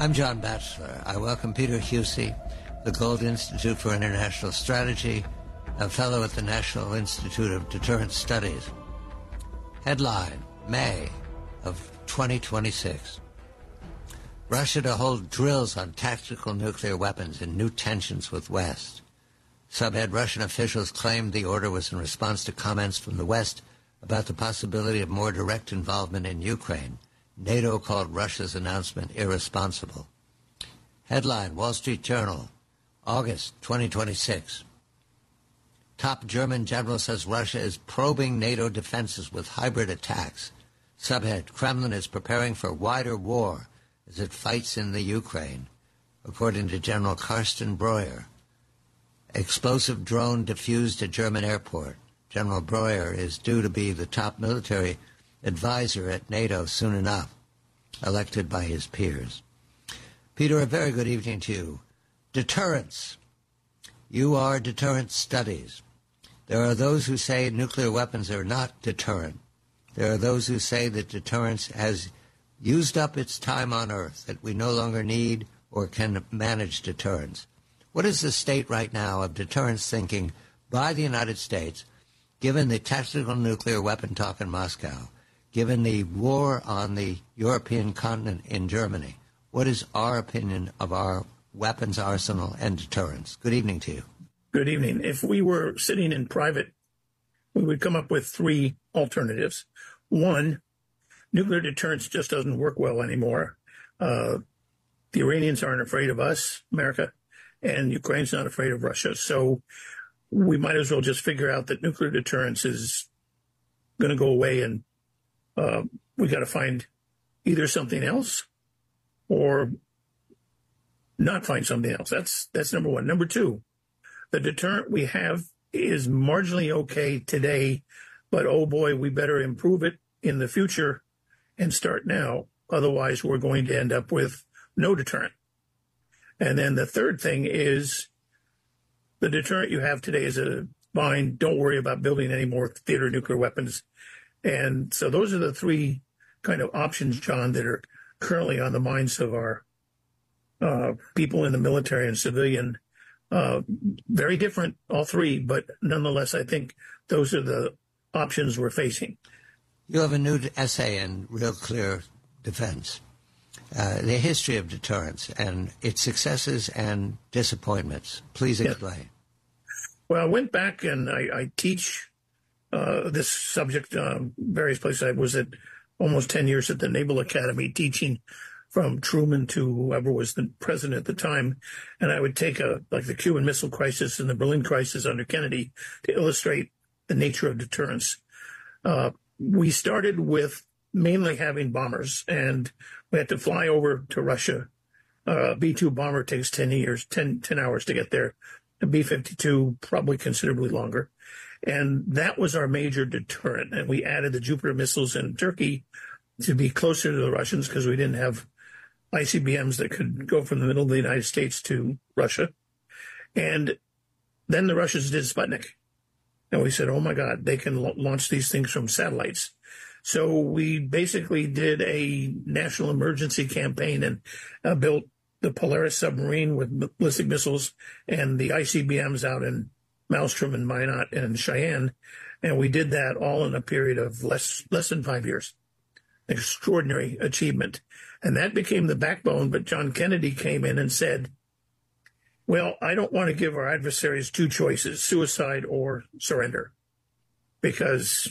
I'm John Batchelor. I welcome Peter Husey, the Gold Institute for International Strategy, a fellow at the National Institute of Deterrence Studies. Headline, May of 2026. Russia to hold drills on tactical nuclear weapons in new tensions with West. Subhead, Russian officials claimed the order was in response to comments from the West about the possibility of more direct involvement in Ukraine. NATO called Russia's announcement irresponsible. Headline, Wall Street Journal, August 2026. Top German general says Russia is probing NATO defenses with hybrid attacks. Subhead, Kremlin is preparing for wider war as it fights in the Ukraine, according to General Karsten Breuer. Explosive drone defused at German airport. General Breuer is due to be the top military advisor at NATO soon enough, elected by his peers. Peter, a very good evening to you. Deterrence. You are Deterrence Studies. There are those who say nuclear weapons are not deterrent. There are those who say that deterrence has used up its time on Earth, that we no longer need or can manage deterrence. What is the state right now of deterrence thinking by the United States, given the tactical nuclear weapon talk in Moscow, given the war on the European continent in Germany? What is our opinion of our weapons arsenal and deterrence? Good evening to you. Good evening. If we were sitting in private, we would come up with three alternatives. One, nuclear deterrence just doesn't work well anymore. The Iranians aren't afraid of us, America, and Ukraine's not afraid of Russia. So we might as well just figure out that nuclear deterrence is going to go away, and we got to find either something else or not find something else. That's number one. Number two, the deterrent we have is marginally okay today, but oh boy, we better improve it in the future and start now. Otherwise, we're going to end up with no deterrent. And then the third thing is the deterrent you have today is fine. Don't worry about building any more theater nuclear weapons. And so those are the three kind of options, John, that are currently on the minds of our people in the military and civilian. Very different, all three, but nonetheless, I think those are the options we're facing. You have a new essay in Real Clear Defense, the history of deterrence and its successes and disappointments. Please explain. Yes. Well, I went back and I teach this subject various places. I was at almost 10 years at the Naval Academy teaching from Truman to whoever was the president at the time. And I would take like the Cuban Missile Crisis and the Berlin Crisis under Kennedy to illustrate the nature of deterrence. We started with mainly having bombers, and we had to fly over to Russia. A B-2 bomber takes 10 hours to get there. A B-52 probably considerably longer. And that was our major deterrent. And we added the Jupiter missiles in Turkey to be closer to the Russians because we didn't have ICBMs that could go from the middle of the United States to Russia. And then the Russians did Sputnik. And we said, oh, my God, they can launch these things from satellites. So we basically did a national emergency campaign and built the Polaris submarine with ballistic missiles and the ICBMs out in Maelstrom and Minot and Cheyenne. And we did that all in a period of less than 5 years. Extraordinary achievement. And that became the backbone. But John Kennedy came in and said, well, I don't want to give our adversaries two choices, suicide or surrender, because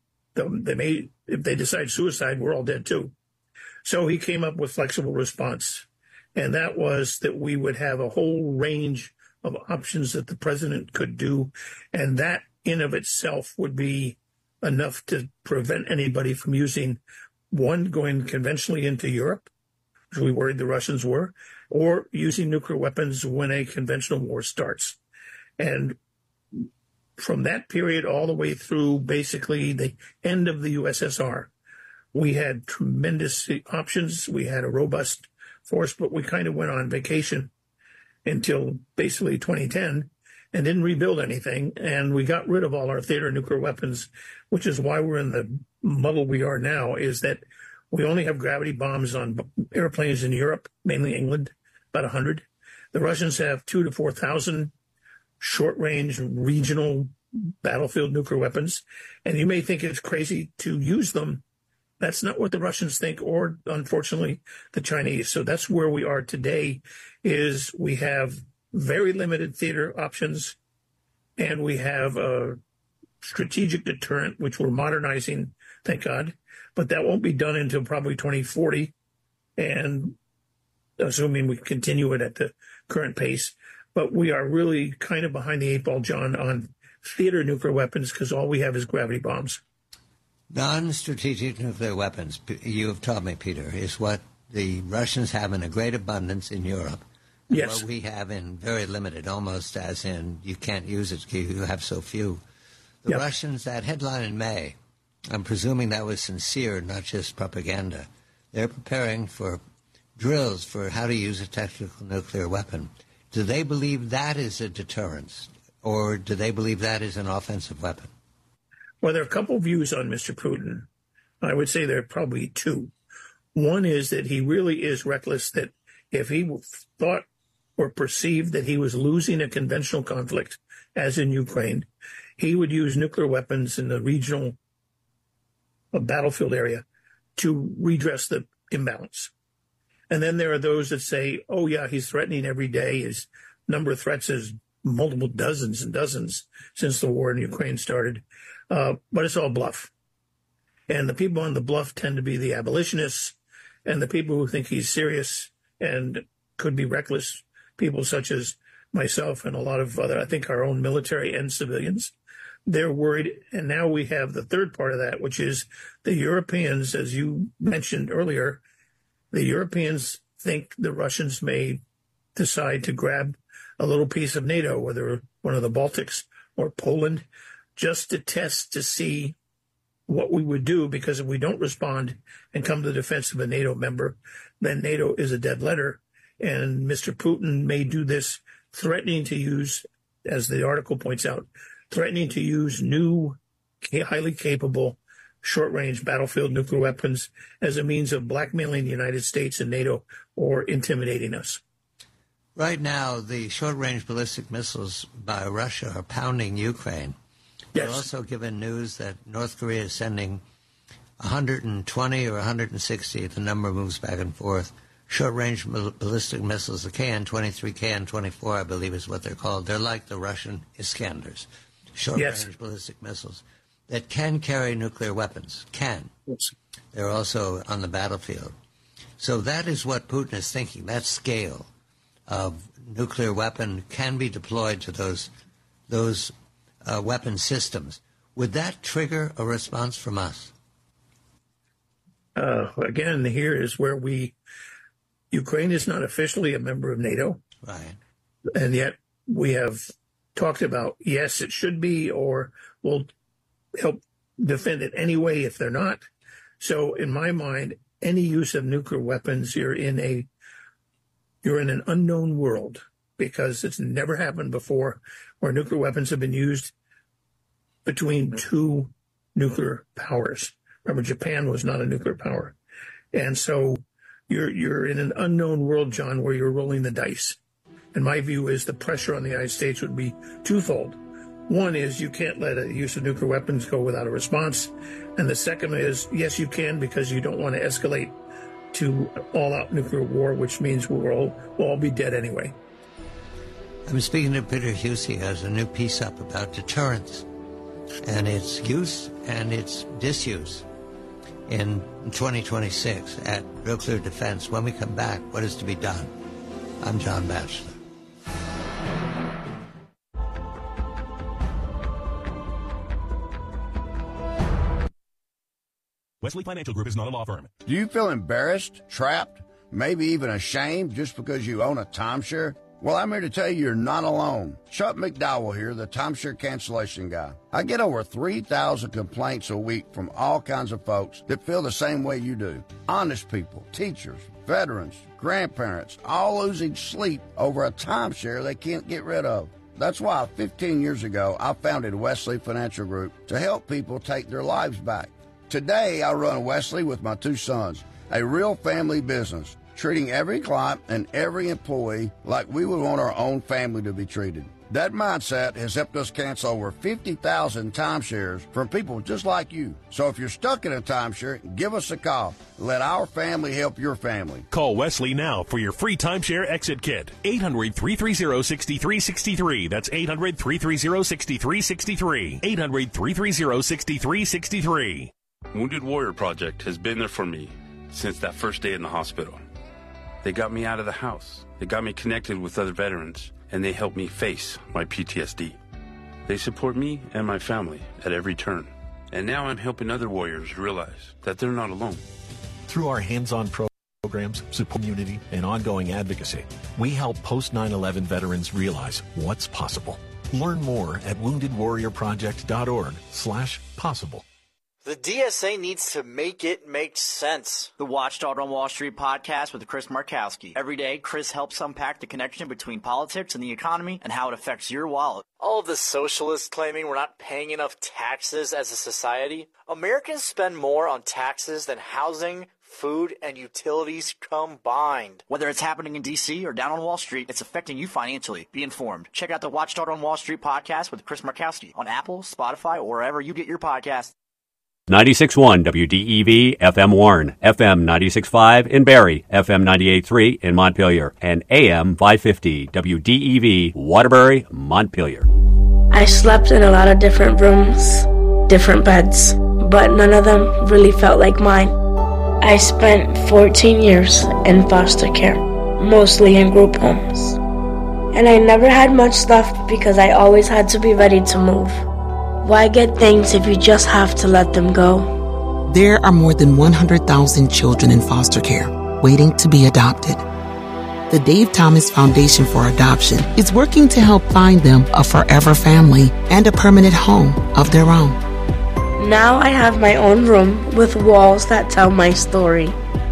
if they decide suicide, we're all dead too. So he came up with flexible response. And that was that we would have a whole range of options that the president could do. And that in of itself would be enough to prevent anybody from using, one, going conventionally into Europe, which we worried the Russians were, or using nuclear weapons when a conventional war starts. And from that period all the way through basically the end of the USSR, we had tremendous options. We had a robust force, but we kind of went on vacation until basically 2010 and didn't rebuild anything. And we got rid of all our theater nuclear weapons, which is why we're in the muddle we are now, is that We only have gravity bombs on airplanes in Europe, mainly England, about 100. The Russians have 2,000 to 4,000 short-range regional battlefield nuclear weapons. And you may think it's crazy to use them. That's not what the Russians think, or unfortunately, the Chinese. So that's where we are today, is we have very limited theater options, and we have a strategic deterrent, which we're modernizing, thank God. But that won't be done until probably 2040, and assuming we continue it at the current pace. But we are really kind of behind the eight ball, John, on theater nuclear weapons, because all we have is gravity bombs. Non-strategic nuclear weapons, you have taught me, Peter, is what the Russians have in a great abundance in Europe. Yes. What we have in very limited, almost as in you can't use it because you have so few. The Yep. Russians, that headline in May, I'm presuming that was sincere, not just propaganda. They're preparing for drills for how to use a tactical nuclear weapon. Do they believe that is a deterrence, or do they believe that is an offensive weapon? Well, there are a couple of views on Mr. Putin. I would say there are probably two. One is that he really is reckless, that if he thought or perceived that he was losing a conventional conflict, as in Ukraine, he would use nuclear weapons in the regional battlefield area to redress the imbalance. And then there are those that say, oh, yeah, he's threatening every day. His number of threats is multiple dozens and dozens since the war in Ukraine started. But it's all bluff. And the people on the bluff tend to be the abolitionists and the people who think he's serious and could be reckless, people such as myself and a lot of other, I think our own military and civilians. They're worried. And now we have the third part of that, which is the Europeans, as you mentioned earlier. The Europeans think the Russians may decide to grab a little piece of NATO, whether one of the Baltics or Poland, just to test to see what we would do, because if we don't respond and come to the defense of a NATO member, then NATO is a dead letter. And Mr. Putin may do this, threatening to use, as the article points out, threatening to use new, highly capable short-range battlefield nuclear weapons as a means of blackmailing the United States and NATO or intimidating us. Right now, the short-range ballistic missiles by Russia are pounding Ukraine. Yes. We're also given news that North Korea is sending 120 or 160, the number moves back and forth, short-range ballistic missiles, the KN-23, KN-24, I believe is what they're called. They're like the Russian Iskanders, short-range ballistic missiles that can carry nuclear weapons, can. Yes. They're also on the battlefield. So that is what Putin is thinking. That scale of nuclear weapon can be deployed to those weapon systems. Would that trigger a response from us? Again, here is where Ukraine is not officially a member of NATO. Right. And yet we have talked about, yes, it should be, or we'll help defend it anyway if they're not. So in my mind, any use of nuclear weapons, you're in an unknown world, because it's never happened before where nuclear weapons have been used between two nuclear powers. Remember, Japan was not a nuclear power. And so you're in an unknown world, John, where you're rolling the dice. And my view is the pressure on the United States would be twofold. One is you can't let a use of nuclear weapons go without a response. And the second is, yes, you can, because you don't want to escalate to all-out nuclear war, which means we'll all be dead anyway. I'm speaking to Peter Husey, who has a new piece up about deterrence and its use and its disuse in 2026 at Nuclear Defense. When we come back, what is to be done? I'm John Batchelor. Wesley Financial Group is not a law firm. Do you feel embarrassed, trapped, maybe even ashamed just because you own a timeshare? Well, I'm here to tell you you're not alone. Chuck McDowell here, the timeshare cancellation guy. I get over 3,000 complaints a week from all kinds of folks that feel the same way you do. Honest people, teachers, veterans, grandparents, all losing sleep over a timeshare they can't get rid of. That's why 15 years ago I founded Wesley Financial Group to help people take their lives back. Today, I run Wesley with my two sons, a real family business, treating every client and every employee like we would want our own family to be treated. That mindset has helped us cancel over 50,000 timeshares from people just like you. So if you're stuck in a timeshare, give us a call. Let our family help your family. Call Wesley now for your free timeshare exit kit. 800-330-6363. That's 800-330-6363. 800-330-6363. Wounded Warrior Project has been there for me since that first day in the hospital. They got me out of the house. They got me connected with other veterans, and they helped me face my PTSD. They support me and my family at every turn. And now I'm helping other warriors realize that they're not alone. Through our hands-on programs, support community, and ongoing advocacy, we help post 9/11 veterans realize what's possible. Learn more at woundedwarriorproject.org/possible. The DSA needs to make it make sense. The Watchdog on Wall Street podcast with Chris Markowski. Every day, Chris helps unpack the connection between politics and the economy and how it affects your wallet. All of the socialists claiming we're not paying enough taxes as a society. Americans spend more on taxes than housing, food, and utilities combined. Whether it's happening in D.C. or down on Wall Street, it's affecting you financially. Be informed. Check out the Watchdog on Wall Street podcast with Chris Markowski on Apple, Spotify, or wherever you get your podcasts. 96.1 WDEV FM Warren, FM 96.5 in Barrie, FM 98.3 in Montpelier, and AM 550 WDEV Waterbury, Montpelier. I slept in a lot of different rooms, different beds, but none of them really felt like mine. I spent 14 years in foster care, mostly in group homes. And I never had much left because I always had to be ready to move. Why get things if you just have to let them go? There are more than 100,000 children in foster care waiting to be adopted. The Dave Thomas Foundation for Adoption is working to help find them a forever family and a permanent home of their own. Now I have my own room with walls that tell my story.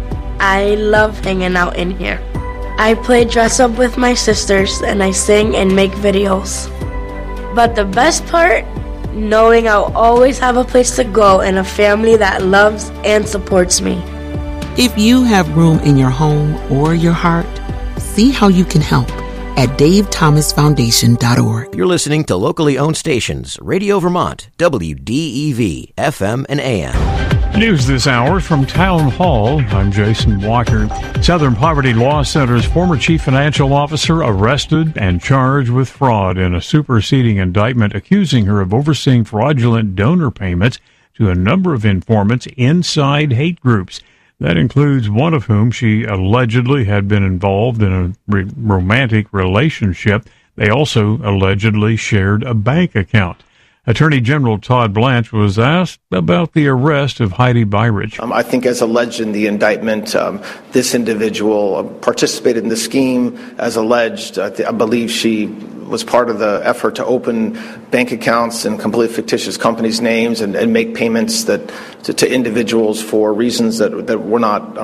I love hanging out in here. I play dress up with my sisters and I sing and make videos. But the best part? Knowing I'll always have a place to go and a family that loves and supports me. If you have room in your home or your heart, see how you can help at davethomasfoundation.org. You're listening to locally owned stations, Radio Vermont, WDEV, FM and AM. News this hour from Town Hall. I'm Jason Walker. Southern Poverty Law Center's former chief financial officer arrested and charged with fraud in a superseding indictment accusing her of overseeing fraudulent donor payments to a number of informants inside hate groups. That includes one of whom she allegedly had been involved in a romantic relationship. They also allegedly shared a bank account. Attorney General Todd Blanche was asked about the arrest of Heidi Byridge. I think as alleged in the indictment, this individual participated in the scheme as alleged. I believe she was part of the effort to open bank accounts in completely fictitious companies' names and make payments that to individuals for reasons that were not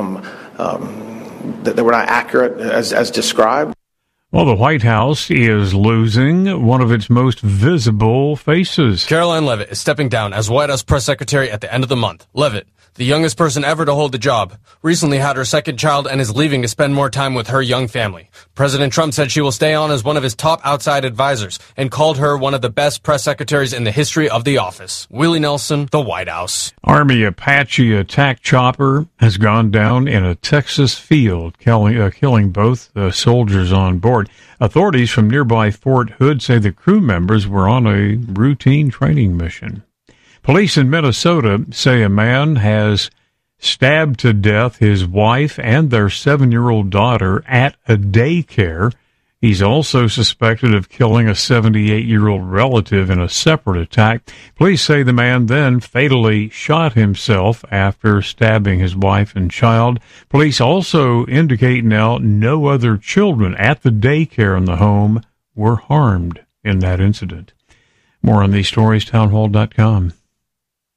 accurate as described. Well, the White House is losing one of its most visible faces. Caroline Leavitt is stepping down as White House press secretary at the end of the month. Leavitt, the youngest person ever to hold the job, recently had her second child and is leaving to spend more time with her young family. President Trump said she will stay on as one of his top outside advisors and called her one of the best press secretaries in the history of the office. Willie Nelson, the White House. Army Apache attack chopper has gone down in a Texas field, killing both the soldiers on board. Authorities from nearby Fort Hood say the crew members were on a routine training mission. Police in Minnesota say a man has stabbed to death his wife and their 7-year-old daughter at a daycare. He's also suspected of killing a 78-year-old relative in a separate attack. Police say the man then fatally shot himself after stabbing his wife and child. Police also indicate now no other children at the daycare in the home were harmed in that incident. More on these stories, townhall.com.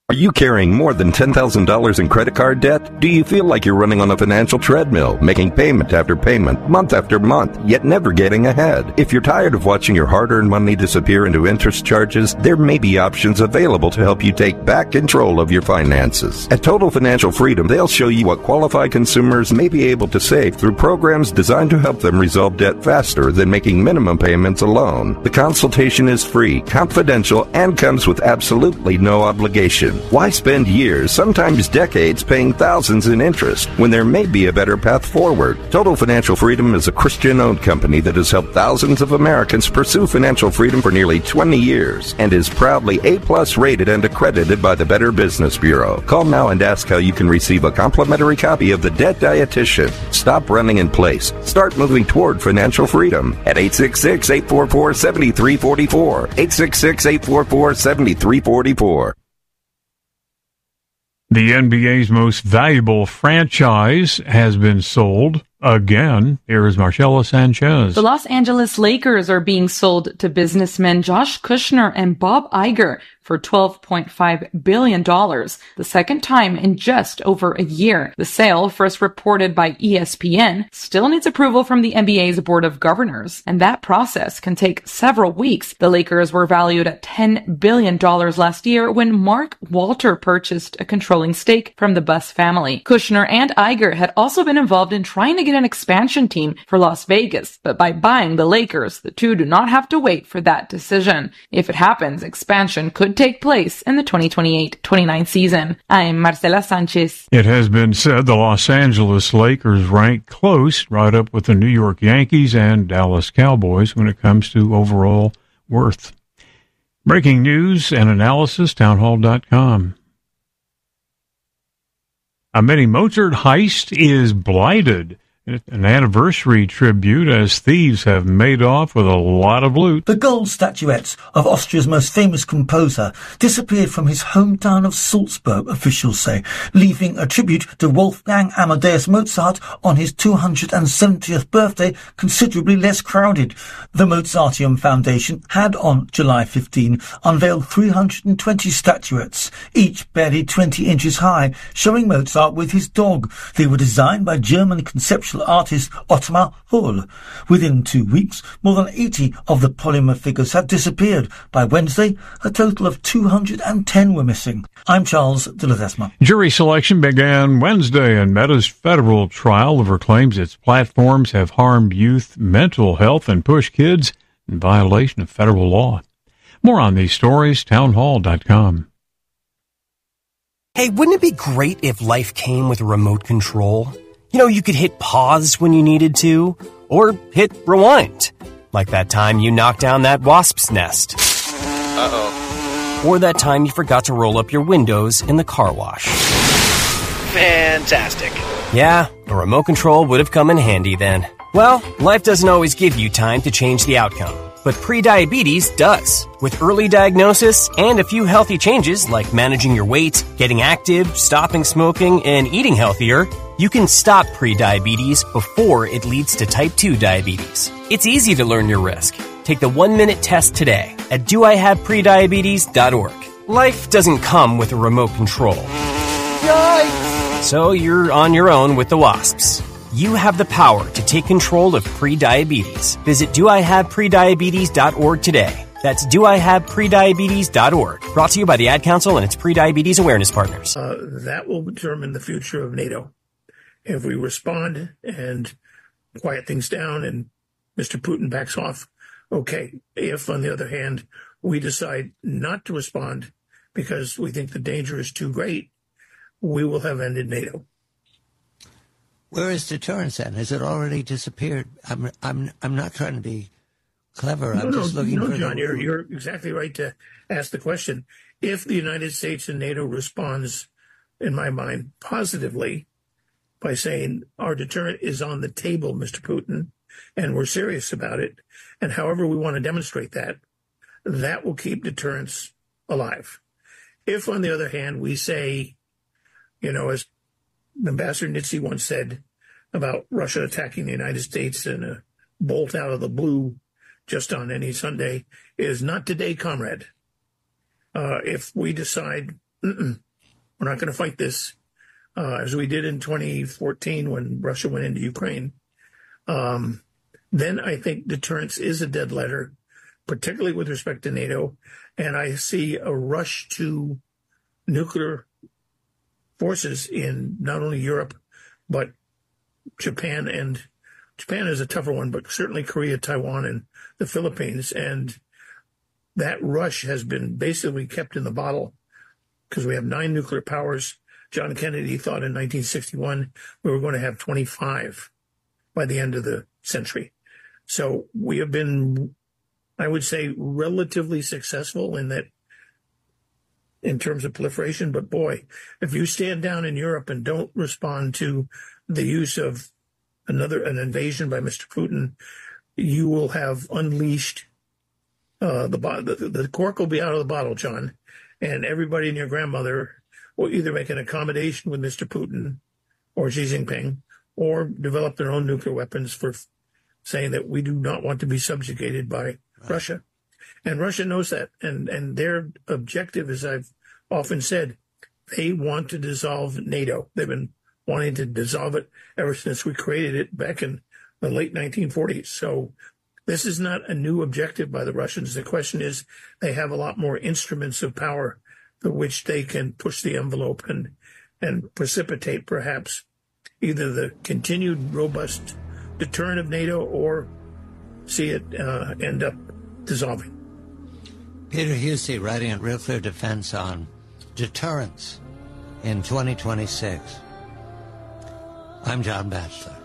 Are you carrying more than $10,000 in credit card debt? Do you feel like you're running on a financial treadmill, making payment after payment, month after month, yet never getting ahead? If you're tired of watching your hard-earned money disappear into interest charges, there may be options available to help you take back control of your finances. At Total Financial Freedom, they'll show you what qualified consumers may be able to save through programs designed to help them resolve debt faster than making minimum payments alone. The consultation is free, confidential, and comes with absolutely no obligation. Why spend years, sometimes decades, paying thousands in interest when there may be a better path forward? Total Financial Freedom is a Christian-owned company that has helped thousands of Americans pursue financial freedom for nearly 20 years and is proudly A+ rated and accredited by the Better Business Bureau. Call now and ask how you can receive a complimentary copy of The Debt Dietitian. Stop running in place. Start moving toward financial freedom at 866-844-7344. 866-844-7344. The NBA's most valuable franchise has been sold again. Here is Marcella Sanchez. The Los Angeles Lakers are being sold to businessmen Josh Kushner and Bob Iger for $12.5 billion, the second time in just over a year. The sale, first reported by ESPN, still needs approval from the NBA's Board of Governors, and that process can take several weeks. The Lakers were valued at $10 billion last year when Mark Walter purchased a controlling stake from the Buss family. Kushner and Iger had also been involved in trying to get an expansion team for Las Vegas, but by buying the Lakers, the two do not have to wait for that decision. If it happens, expansion could take place in the 2028-29 season. I'm Marcela Sanchez. It has been said the Los Angeles Lakers rank close, right up with the New York Yankees and Dallas Cowboys when it comes to overall worth. Breaking news and analysis, townhall.com. A mini Mozart heist is blighted. An anniversary tribute as thieves have made off with a lot of loot. The gold statuettes of Austria's most famous composer disappeared from his hometown of Salzburg, officials say, leaving a tribute to Wolfgang Amadeus Mozart on his 270th birthday considerably less crowded. The Mozarteum Foundation had on July 15 unveiled 320 statuettes, each barely 20 inches high, showing Mozart with his dog. They were designed by German conceptual artist Ottmar Hull. Within 2 weeks, more than 80 of the polymer figures had disappeared. By Wednesday, a total of 210 were missing. I'm Charles de Ledesma. Jury selection began Wednesday in Meta's federal trial over claims its platforms have harmed youth mental health and pushed kids in violation of federal law. More on these stories, townhall.com. Hey, wouldn't it be great if life came with a remote control? You know, you could hit pause when you needed to, or hit rewind. Like that time you knocked down that wasp's nest. Uh-oh. Or that time you forgot to roll up your windows in the car wash. Fantastic. Yeah, a remote control would have come in handy then. Well, life doesn't always give you time to change the outcome. But prediabetes does. With early diagnosis and a few healthy changes like managing your weight, getting active, stopping smoking, and eating healthier, you can stop prediabetes before it leads to type 2 diabetes. It's easy to learn your risk. Take the 1-minute test today at doihaveprediabetes.org. Life doesn't come with a remote control. Yikes! So you're on your own with the wasps. You have the power to take control of prediabetes. Visit doihaveprediabetes.org today. That's doihaveprediabetes.org. Brought to you by the Ad Council and its Prediabetes Awareness Partners. That will determine the future of NATO. If we respond and quiet things down and Mr. Putin backs off, okay. If, on the other hand, we decide not to respond because we think the danger is too great, we will have ended NATO. Where is deterrence then? Has it already disappeared? I'm not trying to be clever. I'm just looking for John, you're exactly right to ask the question. If the United States and NATO responds, in my mind, positively by saying our deterrent is on the table, Mr. Putin, and we're serious about it, and however we want to demonstrate that, that will keep deterrence alive. If, on the other hand, we say, as Ambassador Nitze once said about Russia attacking the United States in a bolt out of the blue just on any Sunday, is not today, comrade. If we decide we're not going to fight this, as we did in 2014 when Russia went into Ukraine, then I think deterrence is a dead letter, particularly with respect to NATO. And I see a rush to nuclear forces in not only Europe, but Japan. And Japan is a tougher one, but certainly Korea, Taiwan, and the Philippines. And that rush has been basically kept in the bottle because we have 9 nuclear powers. John Kennedy thought in 1961 we were going to have 25 by the end of the century. So we have been, I would say, relatively successful in that, in terms of proliferation. But boy, if you stand down in Europe and don't respond to the use of an invasion by Mr. Putin, you will have unleashed the cork will be out of the bottle, John, and everybody and your grandmother will either make an accommodation with Mr. Putin or Xi Jinping, or develop their own nuclear weapons for saying that we do not want to be subjugated by Russia. And Russia knows that. And their objective, as I've often said, they want to dissolve NATO. They've been wanting to dissolve it ever since we created it back in the late 1940s. So this is not a new objective by the Russians. The question is, they have a lot more instruments of power through which they can push the envelope and precipitate perhaps either the continued robust deterrent of NATO or see it end up dissolving. Peter Husey writing at Real Clear Defense on deterrence in 2026. I'm John Batchelor.